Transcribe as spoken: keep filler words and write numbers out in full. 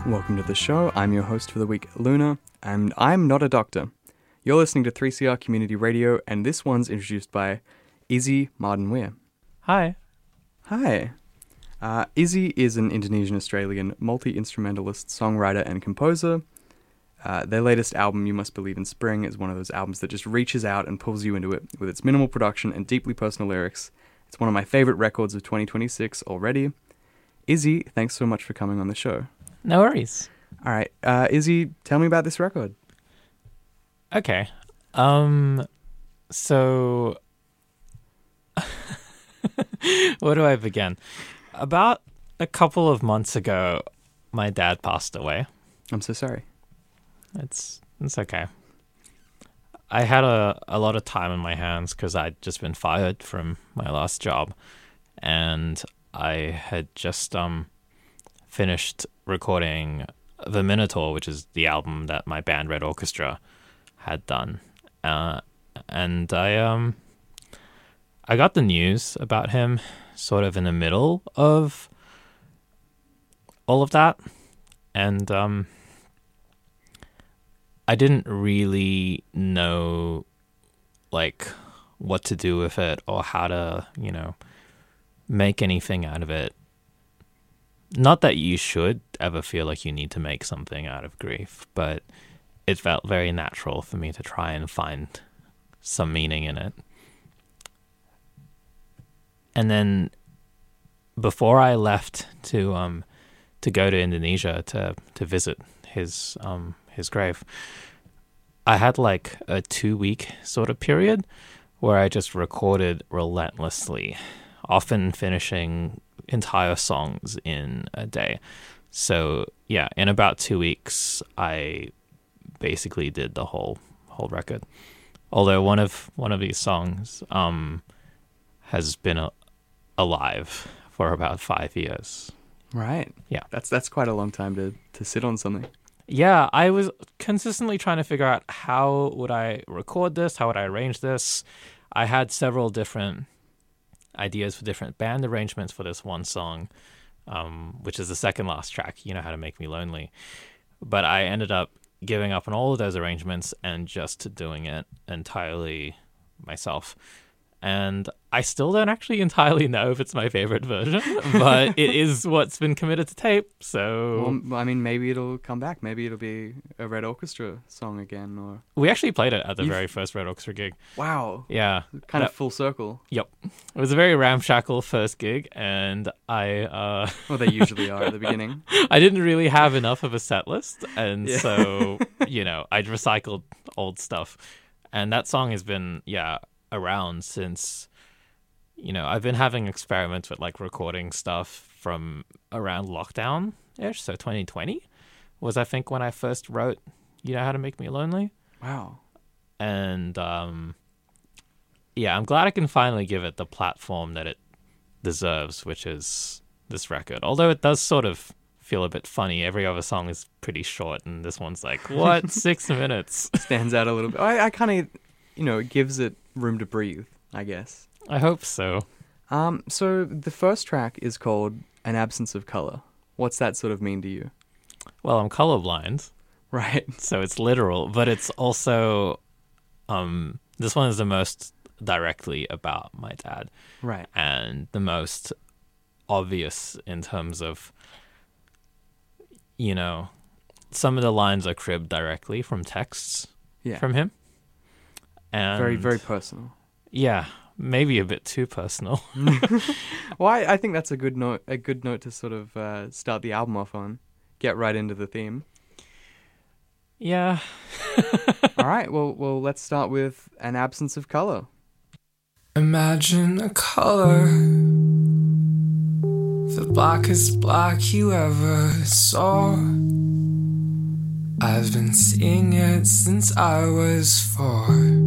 Welcome to the show. I'm your host for the week, Luna, and I'm not a doctor. You're listening to three C R Community Radio, and this one's introduced by Izzy Martin-Weir. Hi. Hi. Uh, Izzy is an Indonesian-Australian multi-instrumentalist, songwriter, and composer. Uh, their latest album, You Must Believe in Spring, is one of those albums that just reaches out and pulls you into it with its minimal production and deeply personal lyrics. It's one of my favorite records of twenty twenty-six already. Izzy, thanks so much for coming on the show. No worries. All right, uh, Izzy, tell me about this record. Okay. Um, so, where do I begin? About a couple of months ago, my dad passed away. I'm so sorry. It's it's okay. I had a, a lot of time on my hands because I'd just been fired from my last job, and I had just um finished recording The Minotaur, which is the album that my band Red Orchestra had done, uh, and I um I got the news about him sort of in the middle of all of that, and um. I didn't really know, like, what to do with it or how to, you know, make anything out of it. Not that you should ever feel like you need to make something out of grief, but it felt very natural for me to try and find some meaning in it. And then before I left to um to go to Indonesia to to visit his um his grave, I had like a two week sort of period where I just recorded relentlessly, often finishing entire songs in a day. So yeah, in about two weeks, I basically did the whole whole record. Although one of one of these songs um has been a, alive for about five years. Right. Yeah, That's that's quite a long time to, to sit on something. Yeah, I was consistently trying to figure out how would I record this, how would I arrange this. I had several different ideas for different band arrangements for this one song, um, which is the second last track, You Know How to Make Me Lonely. But I ended up giving up on all of those arrangements and just doing it entirely myself. And I still don't actually entirely know if it's my favorite version, but it is what's been committed to tape, so... Well, I mean, maybe it'll come back. Maybe it'll be a Red Orchestra song again, or... We actually played it at the You've... very first Red Orchestra gig. Wow. Yeah. Kind that... of full circle. Yep. It was a very ramshackle first gig, and I... Uh... Well, they usually are at the beginning. I didn't really have enough of a set list, and yeah. so, you know, I'd recycled old stuff. And that song has been, yeah... around since, you know, I've been having experiments with like recording stuff from around lockdown ish. So twenty twenty was, I think, when I first wrote You Know How to Make Me Lonely. Wow. And um yeah, I'm glad I can finally give it the platform that it deserves, which is this record. Although it does sort of feel a bit funny. Every other song is pretty short, and this one's like, what, six minutes? Stands out a little bit. I, I kind of, you know, it gives it room to breathe, I guess. I hope so. Um, so the first track is called An Absence of Color. What's that sort of mean to you? Well, I'm colorblind. Right. So it's literal, but it's also, um, this one is the most directly about my dad. Right. And the most obvious in terms of, you know, some of the lines are cribbed directly from texts yeah. from him. And very, very personal. Yeah, maybe a bit too personal. Well, I, I think that's a good note. A good note to sort of uh, start the album off on. Get right into the theme. Yeah. All right. Well, well, let's start with An Absence of Color. Imagine a color, the blackest black you ever saw. I've been seeing it since I was four.